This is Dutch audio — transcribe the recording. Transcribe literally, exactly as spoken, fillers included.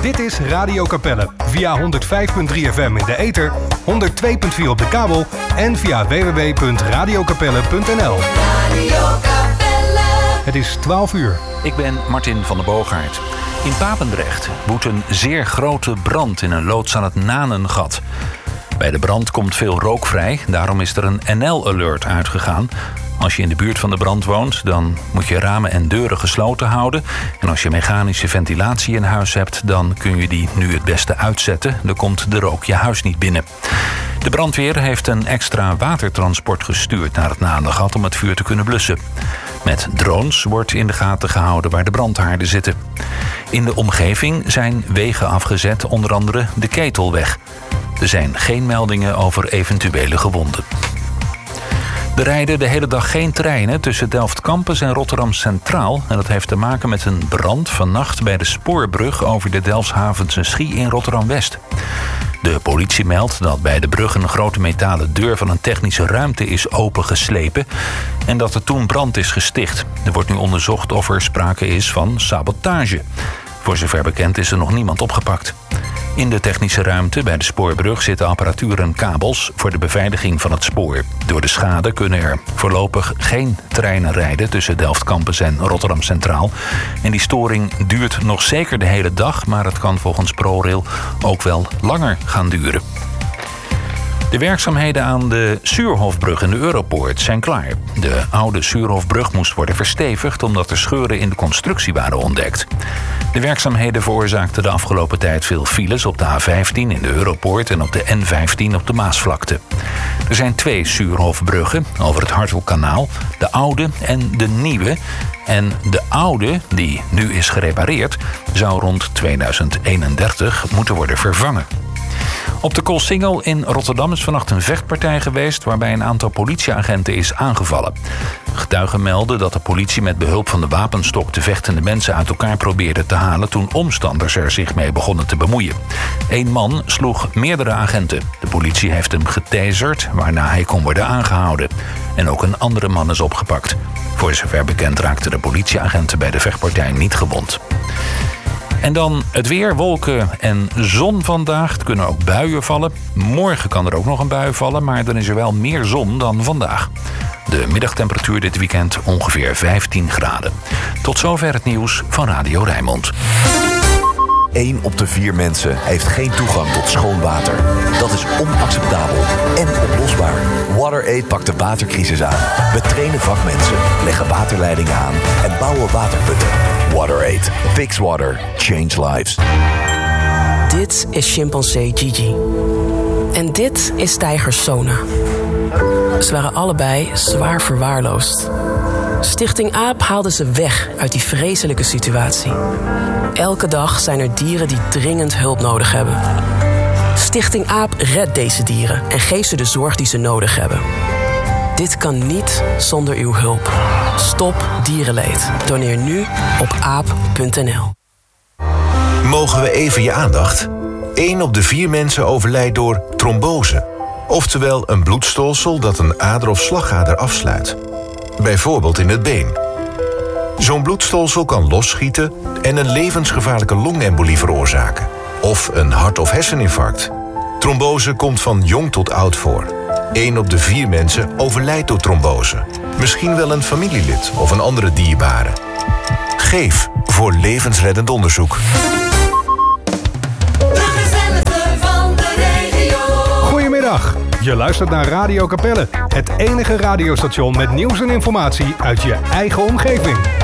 Dit is Radio Capelle via honderd vijf komma drie F M in de ether, honderd twee komma vier op de kabel en via w w w punt radio capelle punt n l. Radio Capelle. Het is twaalf uur. Ik ben Martin van der Boogaard. In Papendrecht woedt een zeer grote brand in een loods aan het Nanengat. Bij de brand komt veel rook vrij, daarom is er een N L-alert uitgegaan. Als je in de buurt van de brand woont, dan moet je ramen en deuren gesloten houden. En als je mechanische ventilatie in huis hebt, dan kun je die nu het beste uitzetten. Dan komt de rook je huis niet binnen. De brandweer heeft een extra watertransport gestuurd naar het Nanengat om het vuur te kunnen blussen. Met drones wordt in de gaten gehouden waar de brandhaarden zitten. In de omgeving zijn wegen afgezet, onder andere de Ketelweg. Er zijn geen meldingen over eventuele gewonden. Er rijden de hele dag geen treinen tussen Delft Campus en Rotterdam Centraal. En dat heeft te maken met een brand vannacht bij de spoorbrug over de Delfshavense Schie in Rotterdam-West. De politie meldt dat bij de brug een grote metalen deur van een technische ruimte is opengeslepen en dat er toen brand is gesticht. Er wordt nu onderzocht of er sprake is van sabotage. Voor zover bekend is er nog niemand opgepakt. In de technische ruimte bij de spoorbrug zitten apparatuur en kabels voor de beveiliging van het spoor. Door de schade kunnen er voorlopig geen treinen rijden tussen Delft Campus en Rotterdam Centraal. En die storing duurt nog zeker de hele dag, maar het kan volgens ProRail ook wel langer gaan duren. De werkzaamheden aan de Suurhofbrug en de Europoort zijn klaar. De oude Suurhofbrug moest worden verstevigd omdat er scheuren in de constructie waren ontdekt. De werkzaamheden veroorzaakten de afgelopen tijd veel files op de A vijftien in de Europoort en op de N vijftien op de Maasvlakte. Er zijn twee Suurhofbruggen over het Hartelkanaal, de oude en de nieuwe. En de oude, die nu is gerepareerd, zou rond tweeduizend eenendertig moeten worden vervangen. Op de Koolsingel in Rotterdam is vannacht een vechtpartij geweest waarbij een aantal politieagenten is aangevallen. Getuigen melden dat de politie met behulp van de wapenstok de vechtende mensen uit elkaar probeerde te halen toen omstanders er zich mee begonnen te bemoeien. Eén man sloeg meerdere agenten. De politie heeft hem getaserd, waarna hij kon worden aangehouden. En ook een andere man is opgepakt. Voor zover bekend raakten de politieagenten bij de vechtpartij niet gewond. En dan het weer, wolken en zon vandaag. Het kunnen ook buien vallen. Morgen kan er ook nog een bui vallen, maar dan is er wel meer zon dan vandaag. De middagtemperatuur dit weekend ongeveer vijftien graden. Tot zover het nieuws van Radio Rijnmond. Eén op de vier mensen heeft geen toegang tot schoon water. Dat is onacceptabel en oplosbaar. WaterAid pakt de watercrisis aan. We trainen vakmensen, leggen waterleidingen aan en bouwen waterputten. WaterAid. Fix water. Change lives. Dit is chimpansee Gigi. En dit is tijger Sona. Ze waren allebei zwaar verwaarloosd. Stichting AAP haalde ze weg uit die vreselijke situatie. Elke dag zijn er dieren die dringend hulp nodig hebben. Stichting AAP redt deze dieren en geeft ze de zorg die ze nodig hebben. Dit kan niet zonder uw hulp. Stop dierenleed. Doneer nu op aap punt n l. Mogen we even je aandacht? Eén op de vier mensen overlijdt door trombose. Oftewel een bloedstolsel dat een ader of slagader afsluit. Bijvoorbeeld in het been. Zo'n bloedstolsel kan losschieten en een levensgevaarlijke longembolie veroorzaken. Of een hart- of herseninfarct. Trombose komt van jong tot oud voor. Eén op de vier mensen overlijdt door trombose. Misschien wel een familielid of een andere dierbare. Geef voor levensreddend onderzoek. Goedemiddag. Je luistert naar Radio Capelle, het enige radiostation met nieuws en informatie uit je eigen omgeving.